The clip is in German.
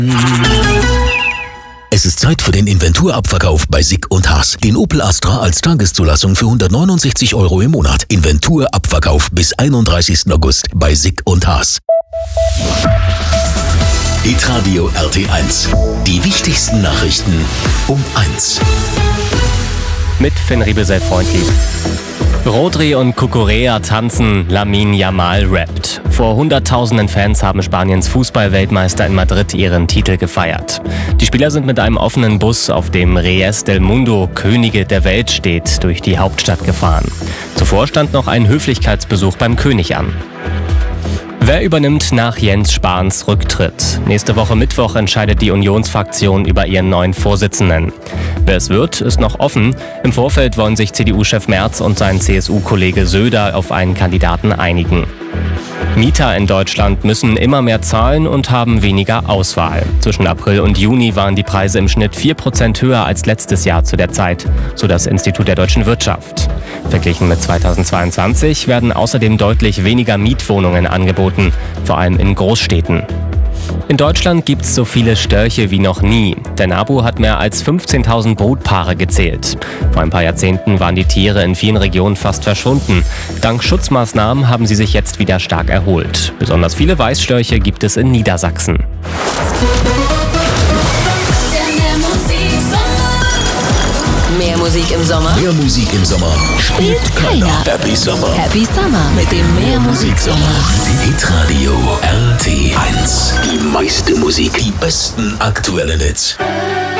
Es ist Zeit für den Inventurabverkauf bei Sick & Haas. Den Opel Astra als Tageszulassung für 169 € im Monat. Inventurabverkauf bis 31. August bei Sick & Haas. Hitradio RT1. Die wichtigsten Nachrichten um 1. Mit Finn Riebesell-Freundlich. Rodri und Cucurella tanzen, Lamine Yamal rappt. Vor Hunderttausenden Fans haben Spaniens Fußball-Weltmeister in Madrid ihren Titel gefeiert. Die Spieler sind mit einem offenen Bus, auf dem Reyes del Mundo, Könige der Welt steht, durch die Hauptstadt gefahren. Zuvor stand noch ein Höflichkeitsbesuch beim König an. Wer übernimmt nach Jens Spahns Rücktritt? Nächste Woche Mittwoch entscheidet die Unionsfraktion über ihren neuen Vorsitzenden. Wer es wird, ist noch offen. Im Vorfeld wollen sich CDU-Chef Merz und sein CSU-Kollege Söder auf einen Kandidaten einigen. Mieter in Deutschland müssen immer mehr zahlen und haben weniger Auswahl. Zwischen April und Juni waren die Preise im Schnitt 4% höher als letztes Jahr zu der Zeit, so das Institut der deutschen Wirtschaft. Verglichen mit 2022 werden außerdem deutlich weniger Mietwohnungen angeboten, vor allem in Großstädten. In Deutschland gibt es so viele Störche wie noch nie. Der NABU hat mehr als 15.000 Brutpaare gezählt. Vor ein paar Jahrzehnten waren die Tiere in vielen Regionen fast verschwunden. Dank Schutzmaßnahmen haben sie sich jetzt wieder stark erholt. Besonders viele Weißstörche gibt es in Niedersachsen. Mehr Musik im Sommer? Mehr Musik im Sommer Spielt keiner. Happy Summer Happy Summer mit dem Mehr Musik Sommer. Hitradio RT1. Die meiste Musik, die besten aktuellen Hits.